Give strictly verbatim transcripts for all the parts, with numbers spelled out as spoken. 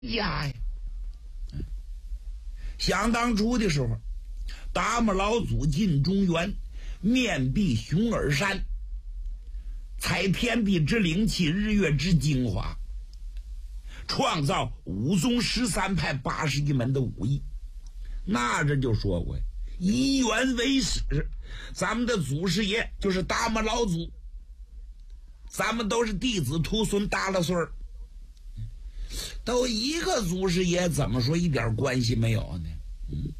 家呀。想当初的时候，达摩老祖进中原，面壁熊耳山，采天地之灵气，日月之精华，创造武宗十三派八十一门的武艺。那这就说过，以元为始，咱们的祖师爷就是达摩老祖，咱们都是弟子徒孙大了岁儿，都一个祖师爷，怎么说一点关系没有呢？嗯，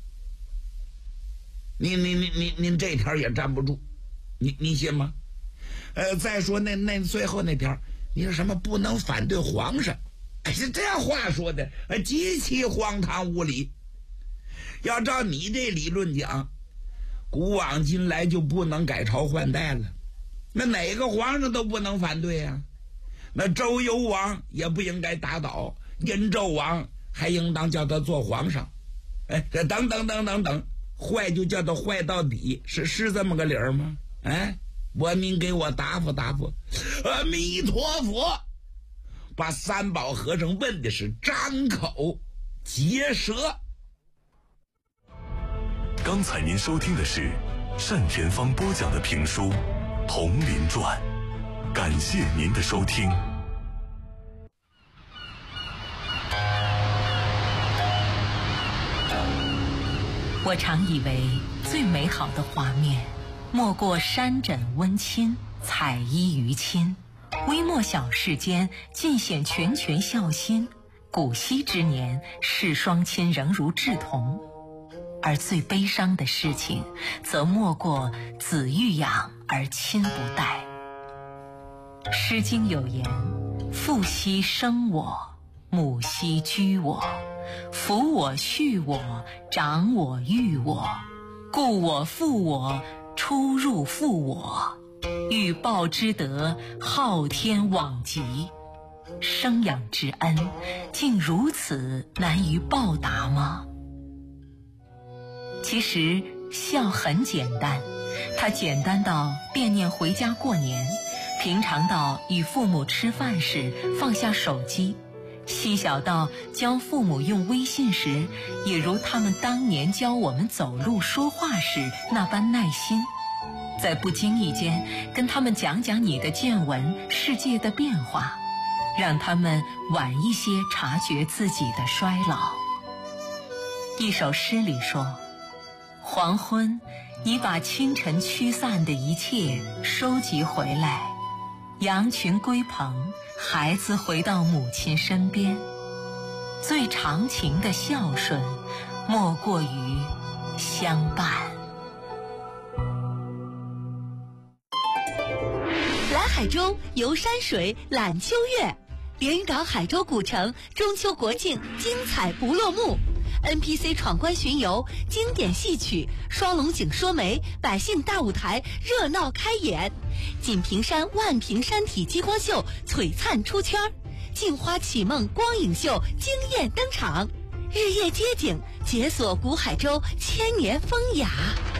您您您您您这条也站不住，你你信吗？呃，再说那那最后那条，你说什么不能反对皇上？哎，是这话说的，呃，极其荒唐无理。要照你这理论讲，古往今来就不能改朝换代了，那哪个皇上都不能反对呀、啊。那周幽王也不应该打倒，殷纣王还应当叫他做皇上。哎，这等等等等等，坏就叫他坏到底，是是这么个理儿吗？哎，我您给我答复答复。阿弥陀佛！把三宝和尚问的是张口结舌。 刚才您收听的是单田芳播讲的评书《铜林传》，感谢您的收听。 我常以为最美好的画面，莫过山枕温馨，彩衣娱亲，微末小事间，尽显拳拳孝心。古稀之年，视双亲仍如稚童。而最悲伤的事情，则莫过子欲养而亲不待。诗经有言：父兮生我，母兮居我，抚我恤我，长我育我，故我负我，出入负我，欲报之德，昊天罔极。生养之恩，竟如此难于报答吗？其实孝很简单，它简单到惦念回家过年，平常到与父母吃饭时放下手机，细小到教父母用微信时，也如他们当年教我们走路说话时那般耐心，在不经意间跟他们讲讲你的见闻，世界的变化，让他们晚一些察觉自己的衰老。一首诗里说，黄昏已把清晨驱散的一切收集回来，羊群归棚，孩子回到母亲身边。最长情的孝顺，莫过于相伴。 来海州游山水览秋月，连云港海州古城中秋国庆精彩不落幕， N P C 闯关巡游，经典戏曲，双龙井说媒，百姓大舞台热闹开演，锦屏山万屏山体激光秀璀璨出圈，镜花启梦光影秀惊艳登场，日夜街景解锁古海州千年风雅。